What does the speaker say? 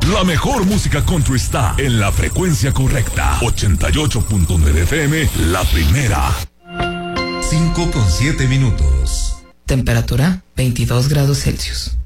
La mejor música country está en la frecuencia correcta. 88.9 FM, la primera. 5:07. Temperatura 22 grados Celsius.